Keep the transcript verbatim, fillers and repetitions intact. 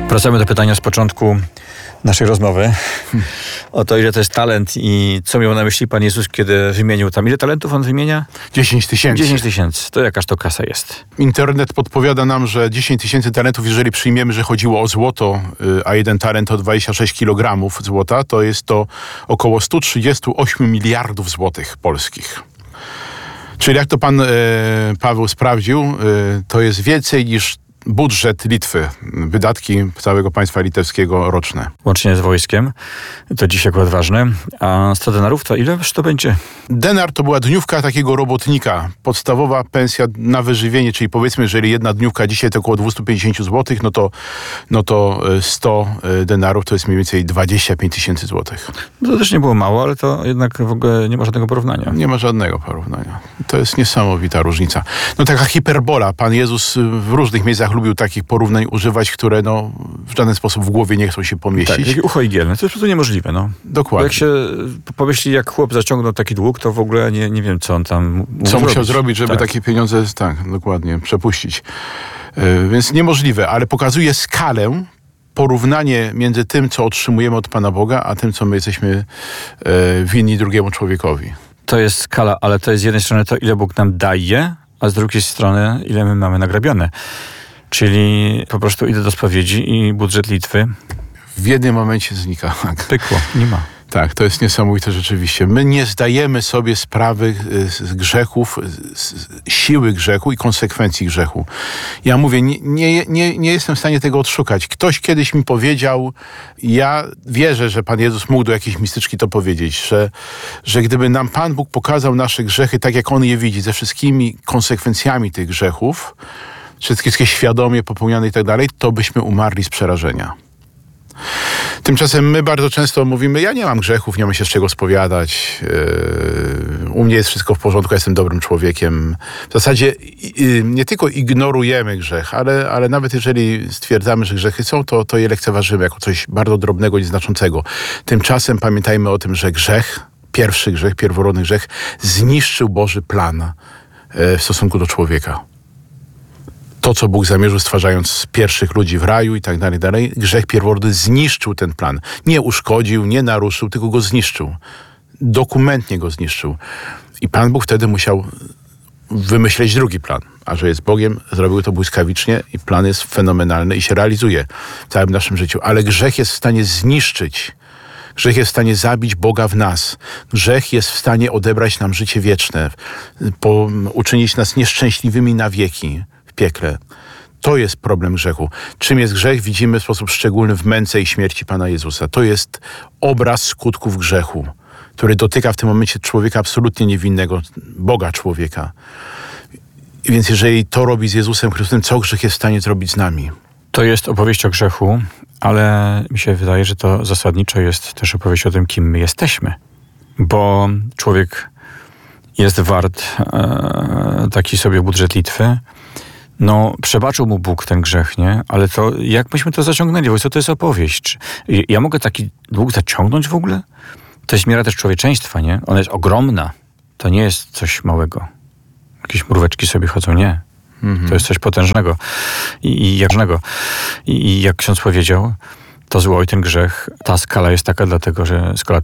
Wracamy do pytania z początku naszej rozmowy. Hmm. O to, ile to jest talent i co miał na myśli Pan Jezus, kiedy wymienił tam. Ile talentów On wymienia? dziesięć tysięcy. dziesięć tysięcy. To jakaż to kasa jest? Internet podpowiada nam, że dziesięć tysięcy talentów, jeżeli przyjmiemy, że chodziło o złoto, a jeden talent to dwadzieścia sześć kilogramów złota, to jest to około sto trzydzieści osiem miliardów złotych polskich. Czyli jak to pan e, Paweł sprawdził, e, to jest więcej niż budżet Litwy, wydatki całego państwa litewskiego roczne. Łącznie z wojskiem. To dziś akurat ważne. A sto denarów to ile to będzie? Denar to była dniówka takiego robotnika. Podstawowa pensja na wyżywienie, czyli powiedzmy, jeżeli jedna dniówka dzisiaj to około dwieście pięćdziesiąt złotych, no to, no to sto denarów to jest mniej więcej dwadzieścia pięć tysięcy złotych. No to też nie było mało, ale to jednak w ogóle nie ma żadnego porównania. Nie ma żadnego porównania. To jest niesamowita różnica. No taka hiperbola. Pan Jezus w różnych miejscach lubił takich porównań używać, które no, w żaden sposób w głowie nie chcą się pomieścić. Tak, jak ucho igielne. To jest po prostu niemożliwe. No. Dokładnie. Bo jak się pomyśli, jak chłop zaciągnął taki dług, to w ogóle nie, nie wiem, co on tam mógł Co zrobić. musiał zrobić, żeby tak. takie pieniądze, tak, dokładnie, przepuścić. Yy, więc niemożliwe, ale pokazuje skalę, porównanie między tym, co otrzymujemy od Pana Boga, a tym, co my jesteśmy yy, winni drugiemu człowiekowi. To jest skala, ale to jest z jednej strony to, ile Bóg nam daje, a z drugiej strony, ile my mamy nagrabione. Czyli po prostu idę do spowiedzi i budżet Litwy w jednym momencie znika. Pykło, nie ma. Tak, to jest niesamowite rzeczywiście. My nie zdajemy sobie sprawy z grzechów, z siły grzechu i konsekwencji grzechu. Ja mówię, nie, nie, nie, nie jestem w stanie tego odszukać. Ktoś kiedyś mi powiedział, ja wierzę, że Pan Jezus mógł do jakiejś mistyczki to powiedzieć, że, że gdyby nam Pan Bóg pokazał nasze grzechy tak, jak On je widzi, ze wszystkimi konsekwencjami tych grzechów, wszystkie świadomie popełniane i tak dalej, to byśmy umarli z przerażenia. Tymczasem my bardzo często mówimy, ja nie mam grzechów, nie mam się z czego spowiadać, yy, u mnie jest wszystko w porządku, ja jestem dobrym człowiekiem. W zasadzie yy, nie tylko ignorujemy grzech, ale, ale nawet jeżeli stwierdzamy, że grzechy są, to, to je lekceważymy jako coś bardzo drobnego, nieznaczącego. Tymczasem pamiętajmy o tym, że grzech, pierwszy grzech, pierworodny grzech, zniszczył Boży plan yy, w stosunku do człowieka. To, co Bóg zamierzył, stwarzając pierwszych ludzi w raju i tak dalej, dalej, grzech pierworodny zniszczył ten plan. Nie uszkodził, nie naruszył, tylko go zniszczył. Dokumentnie go zniszczył. I Pan Bóg wtedy musiał wymyśleć drugi plan. A że jest Bogiem, zrobił to błyskawicznie i plan jest fenomenalny i się realizuje w całym naszym życiu. Ale grzech jest w stanie zniszczyć. Grzech jest w stanie zabić Boga w nas. Grzech jest w stanie odebrać nam życie wieczne, po, uczynić nas nieszczęśliwymi na wieki. Piekle. To jest problem grzechu. Czym jest grzech, widzimy w sposób szczególny w męce i śmierci Pana Jezusa. To jest obraz skutków grzechu, który dotyka w tym momencie człowieka absolutnie niewinnego, Boga człowieka. I więc jeżeli to robi z Jezusem Chrystusem, co grzech jest w stanie zrobić z nami? To jest opowieść o grzechu, ale mi się wydaje, że to zasadniczo jest też opowieść o tym, kim my jesteśmy. Bo człowiek jest wart e, taki sobie budżet Litwy. No, przebaczył mu Bóg ten grzech, nie? Ale to, jak myśmy to zaciągnęli? Bo co to jest opowieść? Ja mogę taki dług zaciągnąć w ogóle? To jest miara też człowieczeństwa, nie? Ona jest ogromna. To nie jest coś małego. Jakieś mróweczki sobie chodzą, nie. Mhm. To jest coś potężnego i, i jakżnego. I, I jak ksiądz powiedział, to zło i ten grzech, ta skala jest taka dlatego, że skala